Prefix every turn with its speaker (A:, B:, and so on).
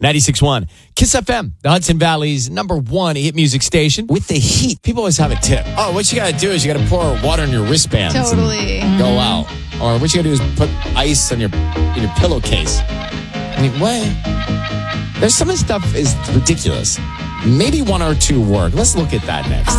A: 96.1 Kiss FM, the Hudson Valley's #1 hit music station. With the heat, people always have a tip. Oh, what you got to do is you got to pour water on your wristbands.
B: Totally.
A: And go out. Or what you got to do is put ice on your pillowcase. I mean, what? There's some of the stuff is ridiculous. Maybe one or two work. Let's look at that next.